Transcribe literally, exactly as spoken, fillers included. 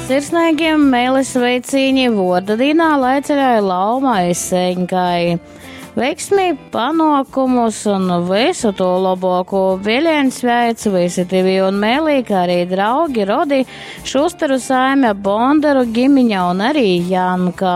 Sirsnīgiem mēlis veicīņi Vordadīnā laiceļai Laumai Seņkai. Veiksmi, panākumus un visu to labāko viļienu sveicu visi divi un mēlī, kā arī draugi, rodi, Šusteru saime, Bondaru, Gimiņa un arī Janka.